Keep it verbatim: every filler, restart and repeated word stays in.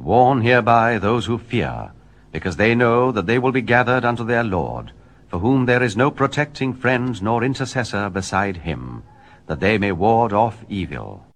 warn hereby those who fear, because they know that they will be gathered unto their Lord, for whom there is no protecting friend nor intercessor beside him, that they may ward off evil.